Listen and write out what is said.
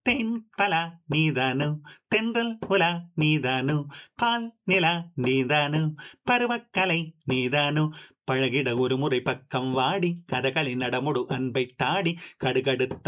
தேன் பலா நீதானோ, தென்றல் உலா நீதானோ, பால் நிலா நீதானோ, பருவக்கலை நீதானோ, பழகிட ஒரு முறை பக்கம் வாடி கதகளி நடமுடு அன்பை தாடி கடுகடுத்த